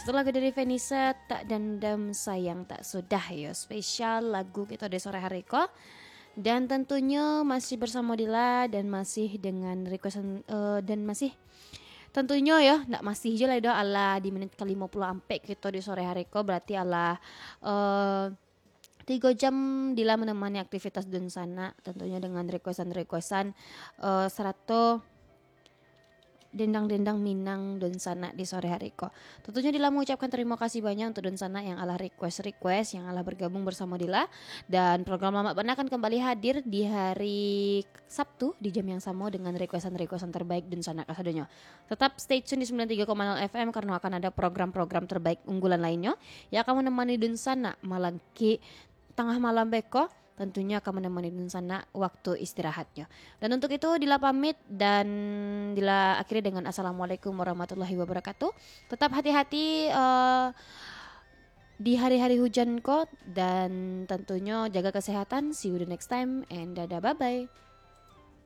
lagu dari Vanessa, Tak Dendam Sayang Tak Sudah ya, spesial lagu kita di sore hari kok. Dan tentunya masih bersama Dila dan masih dengan requestan dan masih tentunya ya ndak masih aja lah ala di menit ke 50 ampe kita di sore hari kok, berarti ala 3 jam Dila menemani aktivitas dan sana tentunya dengan requestan serato dendang-dendang Minang dan sana di sore hari kok. Tentunya Dila mengucapkan terima kasih banyak untuk dan sana yang Allah request yang Allah bergabung bersama Dila, dan program Lama Bana akan kembali hadir di hari Sabtu di jam yang sama dengan requestan terbaik dan sana kasadanya. Tetap stay tune di 93,0 FM karena akan ada program-program terbaik unggulan lainnya yang akan menemani dan sana malam ki tengah malam beko, tentunya akan menemani dan sana waktu istirahatnya. Dan untuk itu Dila pamit dan Dila akhiri dengan assalamualaikum warahmatullahi wabarakatuh. Tetap hati-hati di hari-hari hujan kok, dan tentunya jaga kesehatan. See you the next time and dadah, bye bye.